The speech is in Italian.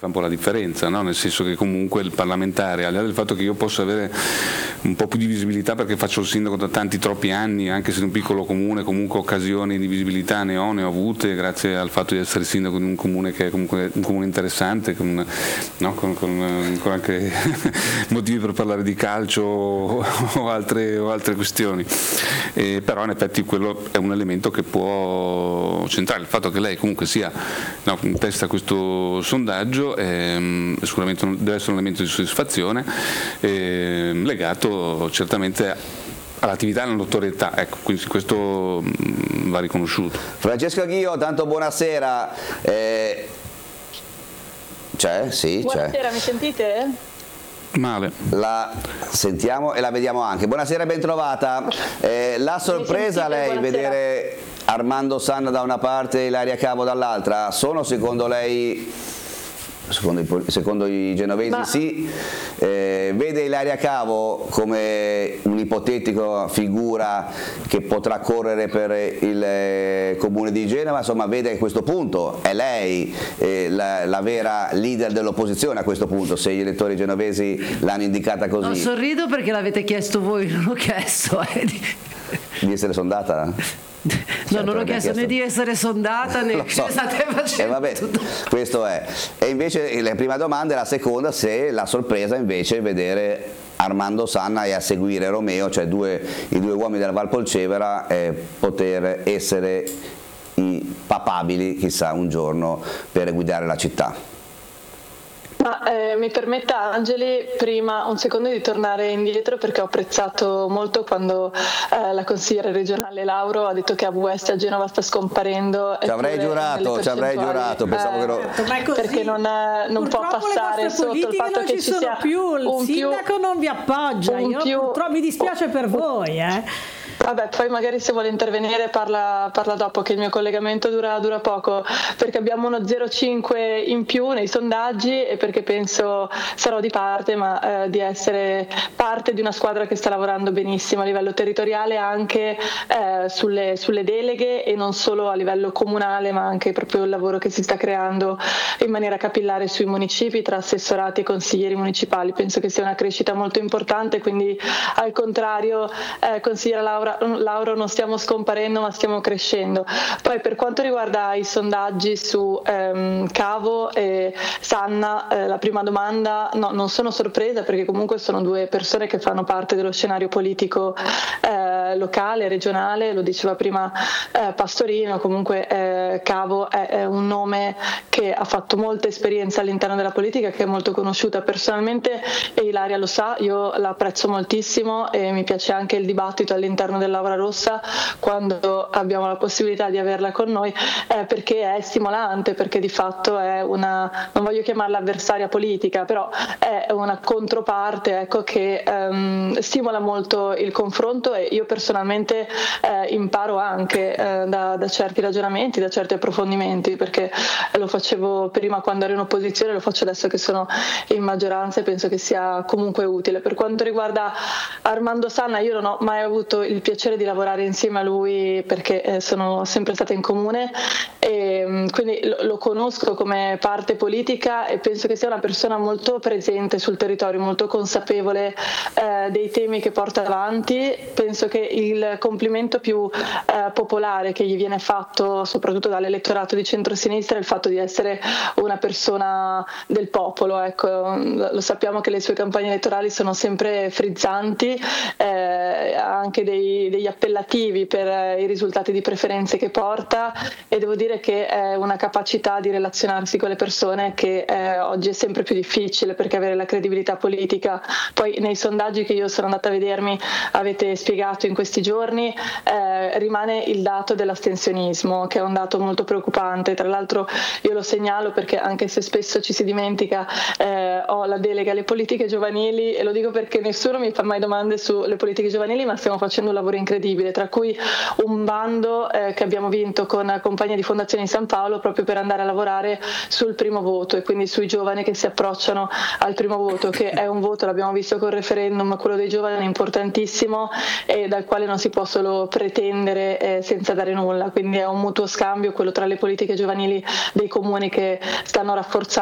fa un po' la differenza, no? Nel senso che comunque il parlamentare, al di là del fatto che io possa avere un po' più di visibilità perché faccio il sindaco da troppi anni, anche se in un piccolo comune, comunque occasioni di visibilità ne ho avute grazie al fatto di essere sindaco di un comune che è comunque un comune interessante, con anche motivi per parlare di calcio o altre questioni, però in effetti quello è un elemento che può centrare. Il fatto che lei comunque sia in testa a questo sondaggio sicuramente deve essere un elemento di soddisfazione legato certamente all'attività e alla notorietà, ecco, quindi questo va riconosciuto. Francesco Ghio, tanto buonasera. C'è? Sì, buonasera, c'è. Mi sentite? Male. La sentiamo e la vediamo anche. Buonasera, ben trovata. La sorpresa lei buonasera. Vedere Armando Sanna da una parte e Ilaria Cavo dall'altra, sono secondo lei, secondo i genovesi sì, vede Ilaria Cavo come un'ipotetica figura che potrà correre per il comune di Genova, insomma vede che a questo punto è lei la vera leader dell'opposizione a questo punto, se gli elettori genovesi l'hanno indicata così. No, sorrido perché l'avete chiesto voi, non l'ho chiesto. Di essere sondata? No, certo, non ho chiesto né di essere sondata né che state facendo. Vabbè, questo è. E invece la prima domanda e la seconda, se la sorpresa invece è vedere Armando Sanna e a seguire Romeo, cioè i due uomini della Valpolcevera, poter essere i papabili, chissà, un giorno per guidare la città. Mi permetta Angeli prima un secondo di tornare indietro, perché ho apprezzato molto quando la consigliera regionale Lauro ha detto che AVS a Genova sta scomparendo. Ci avrei giurato, pensavo che perché non può passare sotto il fatto che ci sia più, il sindaco non vi appoggia, mi dispiace per voi. Vabbè, poi magari se vuole intervenire parla dopo, che il mio collegamento dura poco, perché abbiamo uno 0,5 in più nei sondaggi e perché penso, sarò di parte, ma di essere parte di una squadra che sta lavorando benissimo a livello territoriale, anche sulle deleghe, e non solo a livello comunale, ma anche proprio il lavoro che si sta creando in maniera capillare sui municipi tra assessorati e consiglieri municipali. Penso che sia una crescita molto importante, quindi al contrario, consigliera Lauro, non stiamo scomparendo ma stiamo crescendo. Poi per quanto riguarda i sondaggi su Cavo e Sanna, la prima domanda, no, non sono sorpresa, perché comunque sono due persone che fanno parte dello scenario politico locale, regionale, lo diceva prima Pastorino. Comunque Cavo è un nome che ha fatto molta esperienza all'interno della politica, che è molto conosciuta personalmente, e Ilaria lo sa, io la apprezzo moltissimo e mi piace anche il dibattito all'interno dell'Aura Rossa quando abbiamo la possibilità di averla con noi, perché è stimolante, perché di fatto è una, non voglio chiamarla avversaria politica, però è una controparte, ecco, che stimola molto il confronto, e io personalmente imparo anche da certi ragionamenti, da certi approfondimenti, perché lo facevo prima quando ero in opposizione, lo faccio adesso che sono in maggioranza, e penso che sia comunque utile. Per quanto riguarda Armando Sanna, io non ho mai avuto il piacere di lavorare insieme a lui, perché sono sempre stata in comune, e quindi lo conosco come parte politica, e penso che sia una persona molto presente sul territorio, molto consapevole dei temi che porta avanti. Penso che il complimento più popolare che gli viene fatto soprattutto dall'elettorato di centrosinistra è il fatto di essere una persona del popolo, ecco. Lo sappiamo che le sue campagne elettorali sono sempre frizzanti, anche degli appellativi per i risultati di preferenze che porta, e devo dire che è una capacità di relazionarsi con le persone che oggi è sempre più difficile, perché avere la credibilità politica, poi nei sondaggi che io sono andata a vedermi avete spiegato in questi giorni, rimane il dato dell'astensionismo, che è un dato molto preoccupante. Tra l'altro io lo segnalo perché, anche se spesso ci si dimentica, ho la delega alle politiche giovanili, e lo dico perché nessuno mi fa mai domande sulle politiche giovanili, ma stiamo facendo un lavoro incredibile, tra cui un bando che abbiamo vinto con Compagnia di Fondazione di San Paolo, proprio per andare a lavorare sul primo voto, e quindi sui giovani che si approcciano al primo voto, che è un voto, l'abbiamo visto col referendum, quello dei giovani, importantissimo, e dal quale non si può solo pretendere senza dare nulla. Quindi è un mutuo scambio quello tra le politiche giovanili dei comuni che stanno rafforzando